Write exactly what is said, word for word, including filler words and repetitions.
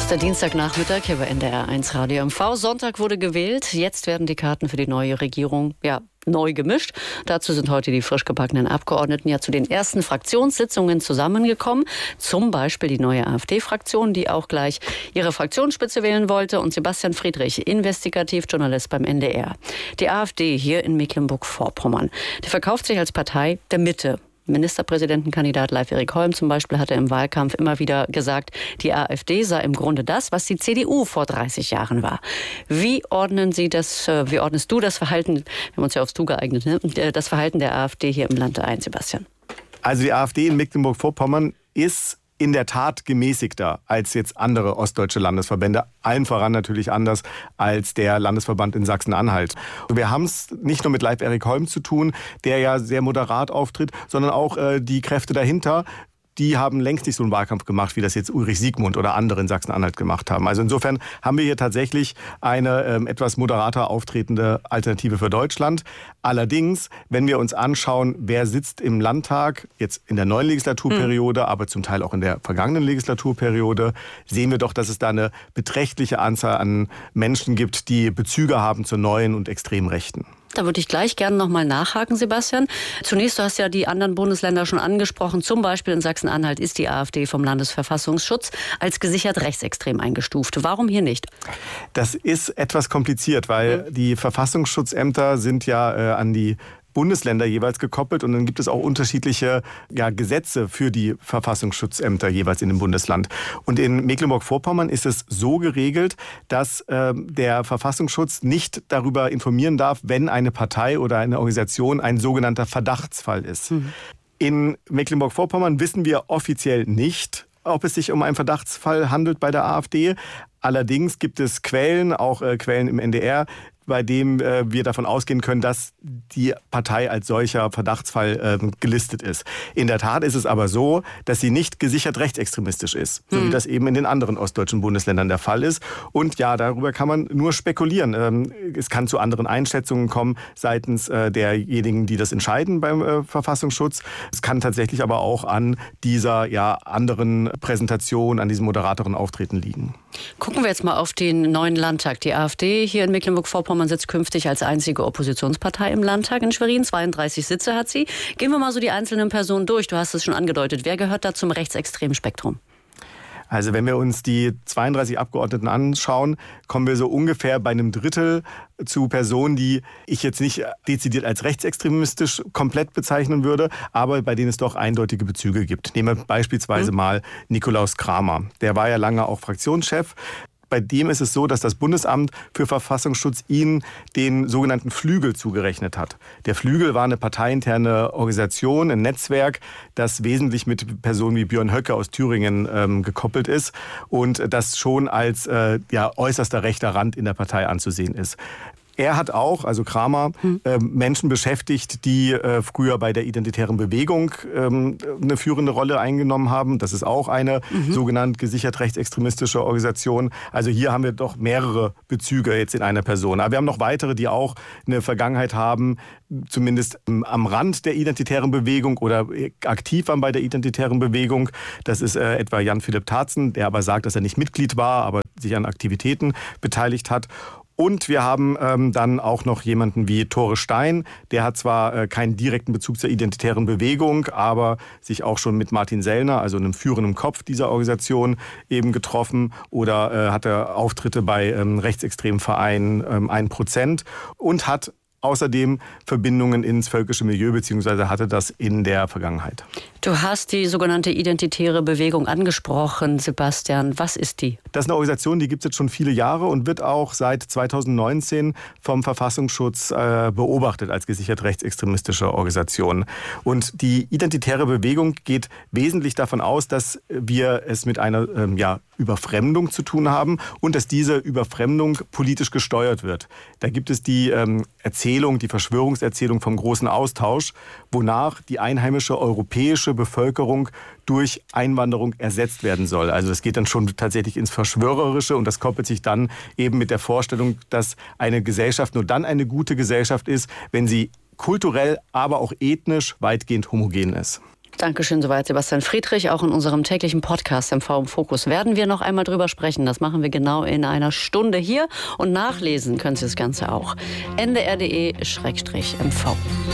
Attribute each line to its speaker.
Speaker 1: ist der Dienstagnachmittag hier bei N D R eins Radio M V. Sonntag wurde gewählt. Jetzt werden die Karten für die neue Regierung ja neu gemischt. Dazu sind heute die frisch gebackenen Abgeordneten ja zu den ersten Fraktionssitzungen zusammengekommen. Zum Beispiel die neue AfD-Fraktion, die auch gleich ihre Fraktionsspitze wählen wollte. Und Sebastian Friedrich, Investigativjournalist beim N D R. Die AfD hier in Mecklenburg-Vorpommern, die verkauft sich als Partei der Mitte. Ministerpräsidentenkandidat Leif-Erik Holm zum Beispiel hatte im Wahlkampf immer wieder gesagt, die AfD sei im Grunde das, was die C D U vor dreißig Jahren war. Wie ordnen Sie das, wie ordnest du das Verhalten, wir haben uns ja aufs Du geeignet, ne? Das Verhalten der AfD hier im Land ein, Sebastian?
Speaker 2: Also die AfD in Mecklenburg-Vorpommern ist in der Tat gemäßigter als jetzt andere ostdeutsche Landesverbände. Allen voran natürlich anders als der Landesverband in Sachsen-Anhalt. Wir haben es nicht nur mit Leif-Erik Holm zu tun, der ja sehr moderat auftritt, sondern auch äh, die Kräfte dahinter. Die haben längst nicht so einen Wahlkampf gemacht, wie das jetzt Ulrich Siegmund oder andere in Sachsen-Anhalt gemacht haben. Also insofern haben wir hier tatsächlich eine ähm, etwas moderater auftretende Alternative für Deutschland. Allerdings, wenn wir uns anschauen, wer sitzt im Landtag, jetzt in der neuen Legislaturperiode, mhm. aber zum Teil auch in der vergangenen Legislaturperiode, sehen wir doch, dass es da eine beträchtliche Anzahl an Menschen gibt, die Bezüge haben zur neuen und extremen Rechten.
Speaker 1: Da würde ich gleich gerne noch mal nachhaken, Sebastian. Zunächst, du hast ja die anderen Bundesländer schon angesprochen. Zum Beispiel in Sachsen-Anhalt ist die AfD vom Landesverfassungsschutz als gesichert rechtsextrem eingestuft. Warum hier nicht?
Speaker 2: Das ist etwas kompliziert, weil mhm. die Verfassungsschutzämter sind ja äh, an die Bundesländer jeweils gekoppelt und dann gibt es auch unterschiedliche ja, Gesetze für die Verfassungsschutzämter jeweils in dem Bundesland. Und in Mecklenburg-Vorpommern ist es so geregelt, dass äh, der Verfassungsschutz nicht darüber informieren darf, wenn eine Partei oder eine Organisation ein sogenannter Verdachtsfall ist. Mhm. In Mecklenburg-Vorpommern wissen wir offiziell nicht, ob es sich um einen Verdachtsfall handelt bei der AfD. Allerdings gibt es Quellen, auch äh, Quellen im N D R, bei dem äh, wir davon ausgehen können, dass die Partei als solcher Verdachtsfall äh, gelistet ist. In der Tat ist es aber so, dass sie nicht gesichert rechtsextremistisch ist, so hm. wie das eben in den anderen ostdeutschen Bundesländern der Fall ist. Und ja, darüber kann man nur spekulieren. Ähm, es kann zu anderen Einschätzungen kommen seitens äh, derjenigen, die das entscheiden beim äh, Verfassungsschutz. Es kann tatsächlich aber auch an dieser ja, anderen Präsentation, an diesem moderateren Auftreten liegen.
Speaker 1: Gucken wir jetzt mal auf den neuen Landtag. Die AfD hier in Mecklenburg-Vorpommern sitzt künftig als einzige Oppositionspartei im Landtag in Schwerin. zweiunddreißig Sitze hat sie. Gehen wir mal so die einzelnen Personen durch. Du hast es schon angedeutet. Wer gehört da zum rechtsextremen Spektrum?
Speaker 2: Also wenn wir uns die zweiunddreißig Abgeordneten anschauen, kommen wir so ungefähr bei einem Drittel zu Personen, die ich jetzt nicht dezidiert als rechtsextremistisch komplett bezeichnen würde, aber bei denen es doch eindeutige Bezüge gibt. Nehmen wir beispielsweise mhm. mal Nikolaus Kramer. Der war ja lange auch Fraktionschef. Bei dem ist es so, dass das Bundesamt für Verfassungsschutz ihn den sogenannten Flügel zugerechnet hat. Der Flügel war eine parteiinterne Organisation, ein Netzwerk, das wesentlich mit Personen wie Björn Höcke aus Thüringen ähm, gekoppelt ist und das schon als äh, ja, äußerster rechter Rand in der Partei anzusehen ist. Er hat auch, also Kramer, hm. äh, Menschen beschäftigt, die äh, früher bei der Identitären Bewegung ähm, eine führende Rolle eingenommen haben. Das ist auch eine mhm. sogenannt gesichert rechtsextremistische Organisation. Also hier haben wir doch mehrere Bezüge jetzt in einer Person. Aber wir haben noch weitere, die auch eine Vergangenheit haben, zumindest ähm, am Rand der Identitären Bewegung oder aktiv waren bei der Identitären Bewegung. Das ist äh, etwa Jan-Philipp Tarzen, der aber sagt, dass er nicht Mitglied war, aber sich an Aktivitäten beteiligt hat. Und wir haben ähm, dann auch noch jemanden wie Tore Stein. Der hat zwar äh, keinen direkten Bezug zur identitären Bewegung, aber sich auch schon mit Martin Sellner, also einem führenden Kopf dieser Organisation, eben getroffen. Oder äh, hatte Auftritte bei ähm, rechtsextremen Vereinen ähm, ein Prozent und hat außerdem Verbindungen ins völkische Milieu, beziehungsweise hatte das in der Vergangenheit.
Speaker 1: Du hast die sogenannte Identitäre Bewegung angesprochen, Sebastian. Was ist die?
Speaker 2: Das ist eine Organisation, die gibt es jetzt schon viele Jahre und wird auch seit zweitausendneunzehn vom Verfassungsschutz äh, beobachtet als gesichert rechtsextremistische Organisation. Und die Identitäre Bewegung geht wesentlich davon aus, dass wir es mit einer ähm, ja, Überfremdung zu tun haben und dass diese Überfremdung politisch gesteuert wird. Da gibt es die ähm, Erzählung, die Verschwörungserzählung vom großen Austausch, wonach die einheimische europäische Bevölkerung durch Einwanderung ersetzt werden soll. Also das geht dann schon tatsächlich ins Verschwörerische und das koppelt sich dann eben mit der Vorstellung, dass eine Gesellschaft nur dann eine gute Gesellschaft ist, wenn sie kulturell, aber auch ethnisch weitgehend homogen ist.
Speaker 1: Dankeschön, soweit Sebastian Friedrich. Auch in unserem täglichen Podcast M V im Fokus werden wir noch einmal drüber sprechen. Das machen wir genau in einer Stunde hier. Und nachlesen können Sie das Ganze auch. n d r punkt d e slash m v.